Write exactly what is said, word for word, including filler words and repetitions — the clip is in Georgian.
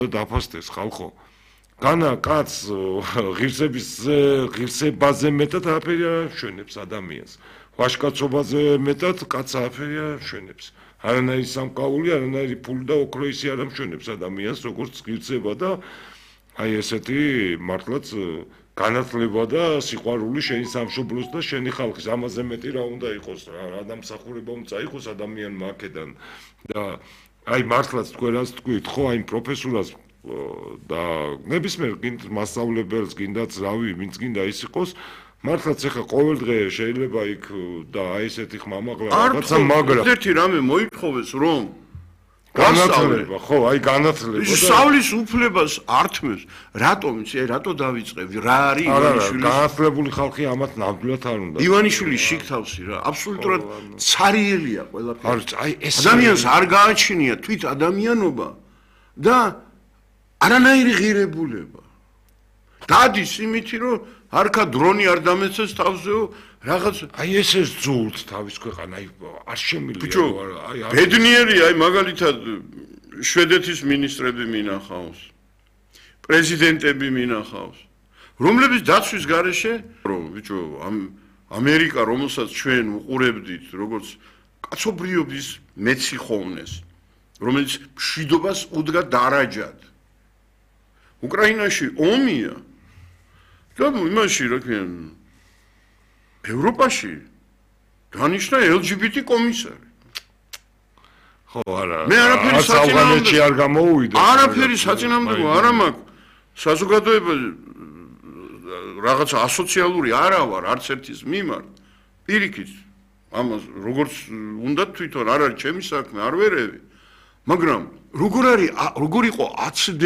დაფასდეს ხალხო. განა კაც ღირსების ღირსებაზე მეტად არაფერი არ შვენებს ადამიანს. ვაჟკაცობაზე მეტად კაც არაფერი არ შვენებს. არანაირი სამკაული, არანაირი ფული და ოქრო ისი არ ამშვენებს ადამიანს, როგორც ღირსება და აი ესეთი მართლაც განათლება და სიყვარული შენი სამშობლოს და შენი ხალხის. ამაზე მეტი რა უნდა იყოს, რა დამსახურება უნდა იყოს ადამიანმა აქედან და აი მართლაც თქვენ რას თქვით, ხო, აი პროფესორას და ნებისმიერ გინდ მასწავლებელს გინდაც რავი, ვინც გინდა ის იყოს, მართლაც ეხა ყოველ დღე შეიძლება იქ და აი ესეთი ხმამაღლა რაღაცა, მაგრამ ერთი რამე მოითხოვეს, რომ განათლება, ხო, აი განათლება. სწავლის უფლებას ართმევს. რატომ იცი, აი რატო დავიწყებ? რა არის ივანიშვილის? განათლებული ხალხი ამათ ნამდვილად არ უნდა. ივანიშვილი შიგთავსი რა, აბსოლუტურად ცარიელია ყველაფერი. არის, აი ეს ადამიანს არ გააჩნია თვით ადამიანობა და არანაირი ღირებულება. დადის იმითი, რომ არქა დრონი არ დამეცეს თავზეო, რაღაც აი ესე ზულთ თავის ქვეყანა, აი არ შემილია ბიჭო, ბედნიერია, აი მაგალითად შვედეთის მინისტრები მინახავს, პრეზიდენტები მინახავს, რომლებიც დაცვის გარეშე, რომ ბიჭო, ამერიკა, რომელსაც ჩვენ უყურებდით, როგორც კაცობრიობის მეციხოვნეს, რომელიც მშვიდობას უდგა დარაჯად. უკრაინაში ომია და იმაში რა ქვია ევროპაში დანიშნა ელ ჯი ბი ტი კომისარი. ხო, არა. მე არაფერი საწინააღმდეგო არ გამოუვიდა. არაფერი საწინააღმდეგო არ მაქვს. საზოგადოება რაღაცა ასოციალური არა ვარ არც ერთის მიმართ. პირიქით, ამას როგორც უნდა თვითონ არ არის ჩემი საქმე, არ ვერევი. მაგრამ როგორ არის როგორ იყო ათს